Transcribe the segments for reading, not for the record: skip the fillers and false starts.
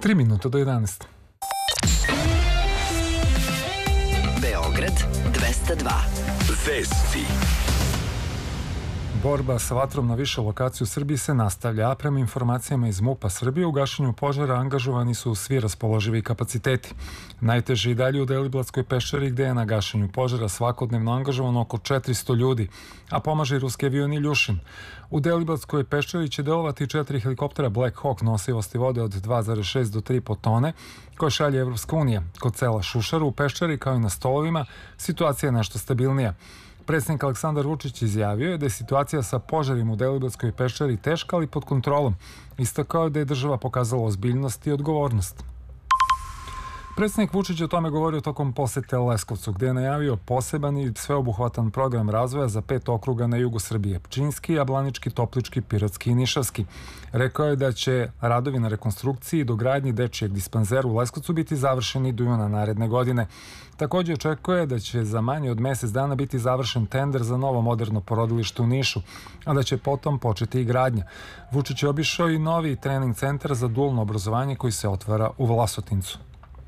3 minuta do 11. Beograd 202. Vesti. Borba sa vatrom na više lokacija u Srbiji se nastavlja, a prema informacijama iz MUP-a Srbije u gašenju požara angažovani su svi raspoloživi kapaciteti. Najteže i dalje u Deliblatskoj peščari, gde je na gašenju požara svakodnevno angažovano oko 400 ljudi, a pomaže i ruski avion Iljušin. U Deliblatskoj peščari će delovati 4 helikoptera Black Hawk nosivosti vode od 2,6 do 3,5 tone, koje šalje Evropska unija. Kod sela Šušaru u peščari, kao i na Stolovima, situacija je nešto stabilnija. Predsjednik Aleksandar Vučić izjavio je da je situacija sa požarima u Deliblatskoj peščari teška, ali pod kontrolom. Istakao je da je država pokazala ozbiljnost i odgovornost. Predsjednik Vučić je o tome govorio tokom posete Leskovcu, gde je najavio poseban i sveobuhvatan program razvoja za 5 okruga na jugu Srbije: Pčinjski, Jablanički, Toplički, Pirotski i Nišavski. Rekao je da će radovi na rekonstrukciji i dogradnji dečijeg dispanzera u Leskovcu biti završeni do juna naredne godine. Također očekuje da će za manje od mjesec dana biti završen tender za novo moderno porodilište u Nišu, a da će potom početi i gradnja. Vučić je obišao i novi trening centar za dualno obrazovanje koji se otvara u Vlasotincu.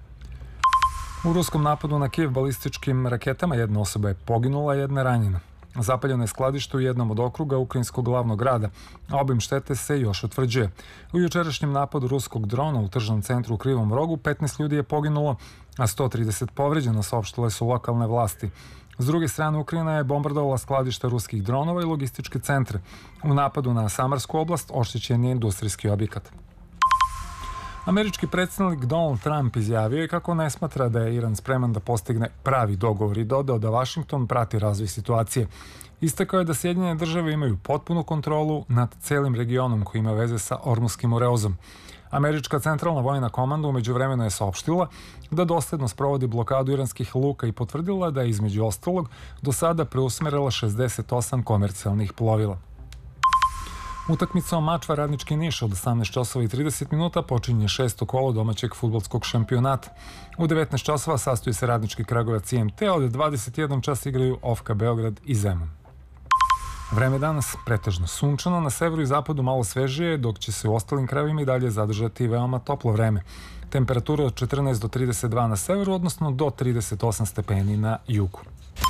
U ruskom napadu na Kijev balističkim raketama jedna osoba je poginula, jedna ranjena. Zapaljeno je skladište u jednom od okruga ukrajinskog glavnog grada, a obim štete se još utvrđuje. U jučerašnjem napadu ruskog drona u tržnom centru u Krivom Rogu 15 ljudi je poginulo, a 130 povređeno, saopštile su lokalne vlasti. S druge strane, Ukrajina je bombardovala skladišta ruskih dronova i logističke centre. U napadu na Samarsku oblast oštećen je industrijski objekat. Američki predsjednik Donald Trump izjavio je kako ne smatra da je Iran spreman da postigne pravi dogovor i dodao da Vašington prati razvoj situacije. Istakao je da Sjedinjene države imaju potpunu kontrolu nad celim regionom koji ima veze sa Ormuskim oreozom. Američka centralna vojna komanda u međuvremenu je saopštila da dosledno sprovodi blokadu iranskih luka i potvrdila da je između ostalog do sada preusmerila 68 komercijalnih plovila. Utakmicom Mačva Radnički Niš od 18 časova i 30 minuta počinje 6. kolo domaćeg fudbalskog šampionata. U 19 časova sastoji se Radnički Kragujevac IMT, a od 21 čas igraju Ofka Beograd i Zemun. Vreme danas pretežno sunčano, na severu i zapadu malo svežije, dok će se u ostalim krajevima i dalje zadržati veoma toplo vreme. Temperatura od 14 do 32 na severu, odnosno do 38 stepeni na jugu.